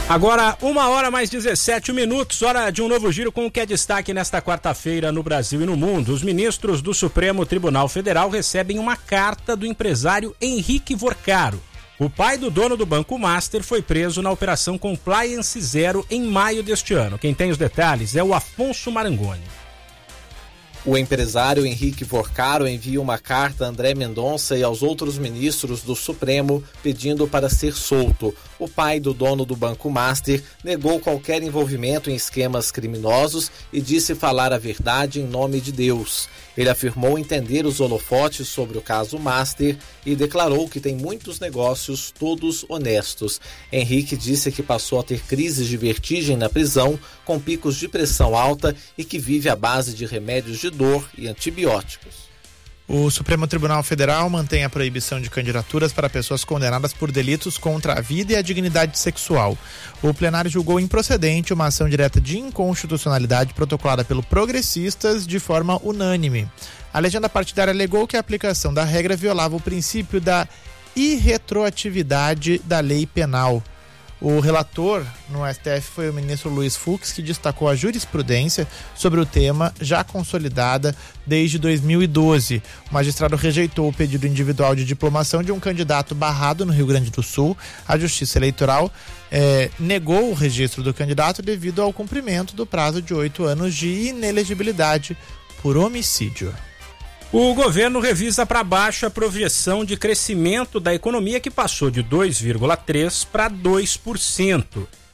Agora, 1h mais 17 minutos, hora de um novo giro com o que é destaque nesta quarta-feira no Brasil e no mundo. Os ministros do Supremo Tribunal Federal recebem uma carta do empresário Henrique Vorcaro. O pai do dono do Banco Master foi preso na Operação Compliance Zero em maio deste ano. Quem tem os detalhes é o Afonso Marangoni. O empresário Henrique Vorcaro envia uma carta a André Mendonça e aos outros ministros do Supremo pedindo para ser solto. O pai do dono do Banco Master negou qualquer envolvimento em esquemas criminosos e disse falar a verdade em nome de Deus. Ele afirmou entender os holofotes sobre o caso Master e declarou que tem muitos negócios, todos honestos. Henrique disse que passou a ter crises de vertigem na prisão, com picos de pressão alta e que vive à base de remédios de dor e antibióticos. O Supremo Tribunal Federal mantém a proibição de candidaturas para pessoas condenadas por delitos contra a vida e a dignidade sexual. O plenário julgou improcedente uma ação direta de inconstitucionalidade protocolada pelo Progressistas de forma unânime. A legenda partidária alegou que a aplicação da regra violava o princípio da irretroatividade da lei penal. O relator no STF foi o ministro Luiz Fux, que destacou a jurisprudência sobre o tema, já consolidada desde 2012. O magistrado rejeitou o pedido individual de diplomação de um candidato barrado no Rio Grande do Sul. A Justiça Eleitoral negou o registro do candidato devido ao cumprimento do prazo de 8 anos de inelegibilidade por homicídio. O governo revisa para baixo a projeção de crescimento da economia, que passou de 2,3% para 2%.